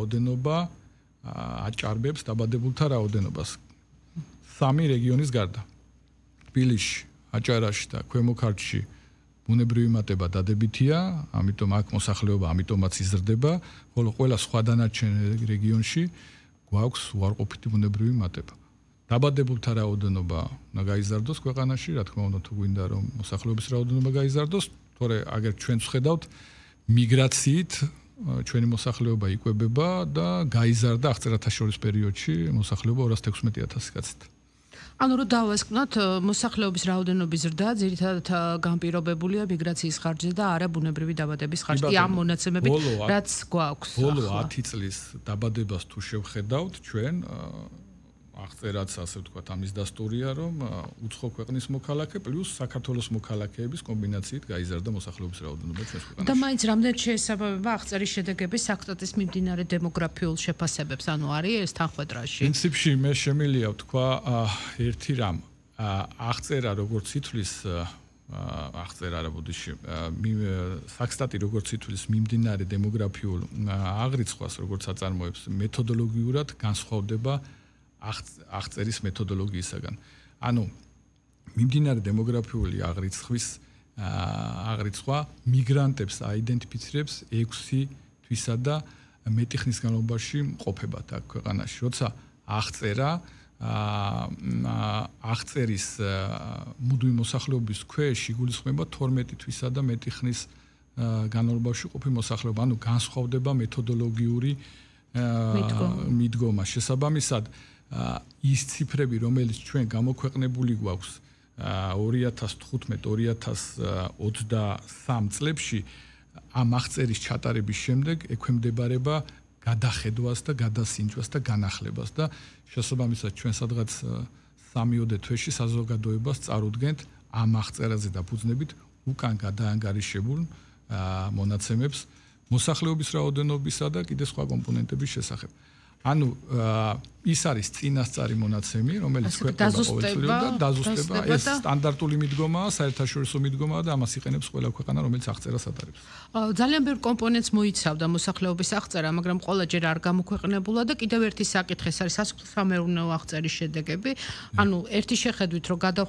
რაოდენობა აჭარბებს დაბადებულთა რაოდენობას. 3 რეგიონის გარდა. თბილისში, აჭარაში და ქვემო ქართლში ბუნებრივი მატება დადებითია, ამიტომ აქ მოსახლეობა ამიტომაც იზრდება, ხოლო ყველა სხვა დანარჩენ რეგიონში გვაქვს უარყოფითი ბუნებრივი მატება. დაბადებულთა რაოდენობა უნდა გაიზარდოს ქვეყანაში, რა თქმა უნდა, თუ გვინდა რომ მოსახლეობის რაოდენობა გაიზარდოს, თორე აგერ ჩვენ ვხედავთ მიგრაციით ჩვენი მოსახლეობა იკვებება და გაიზარდა აღწერათა შორის პერიოდში მოსახლეობა 216,000 კაცით. ანუ რომ დავასკვნოთ, მოსახლეობის რაოდენობის ზრდა ძირითადად განპირობებულია მიგრაციის ხარჯზე და არა ბუნებრივი დაბადების ხარჯზე. ამ მონაცემებით რაც გვაქვს. ბოლო 10 წლის დაბადებას თუ შევხედავთ, ჩვენ აღწერაც ასე ვთქვათ ამის დასტურია, რომ უცხო ქვეყნის მოქალაქე პლუს საქართველოს მოქალაქეების კომბინაციით გაიზარდა მოსახლეობის რაოდენობა ჩვენს ქვეყანაში. და მაინც რამდენად შეესაბამება აღწერის შედეგები საქმის მიმდინარე დემოგრაფიულ შეფასებებს, ანუ არის ეს თანხმდრაში? პრინციპში მე შემიძლია ვთქვა ერთი რამ. აღწერა როგორც ითვლის აღწერა რა ბუდიში საქსტატი როგორც ითვლის მიმდინარე დემოგრაფიულ აღრიცხვას როგორც აწარმოებს მეთოდოლოგიურად განსხვავდება აღწერის მეთოდოლოგიისაგან. ანუ მიმდინარე დემოგრაფიული აღრიცხვა მიგრანტებს აიდენტიფიცირებს 6 თვისა და მეტი ხნის განმავლობაში მყოფებად აქ ქვეყანაში. როცა აღწერის მუდმივი მოსახლეობის ქვეშ იგულისხმება 12 თვისა და მეტი ხნის განმავლობაში ყოფი მოსახლეობა. ანუ განსხვავდება მეთოდოლოგიური მიდგომა. შესაბამისად ის ციფრები, რომელიც ჩვენ გამოქვეყნებული გვაქვს 2015-2023 წლებში, ამ აღწერის ჩატარების შემდეგ ექვემდებარება გადახედვას და გადასინჯვას და განახლებას და შესაბამისად ჩვენ სადღაც 3-4 თვეში საზოგადოებას წარუდგენთ ამ აღწერაზე დაფუძნებით უკან გადაანგარიშებულ მონაცემებს მოსახლეობის რაოდენობისა და კიდე სხვა კომპონენტების შესახებ. ანუ ის არის წინასწარი მონაცემი, რომელიც ქვეყნდება ყოველწლიურად და დაზუსტება. ეს სტანდარტული მიდგომაა, საერთაშორისო მიდგომაა და ამას იყენებს ყველა ქვეყანა, რომელიც აღწერას ატარებს. ძალიან ბევრ კომპონენტს მოიცავდა მოსახლეობის აღწერა, მაგრამ ყოველჯერ არ გამოქვეყნებულა და კიდევ ერთი საკითხი არის სასოფლო-სამეურნეო აღწერის შედეგები. ანუ ერთი შეხედვით, რომ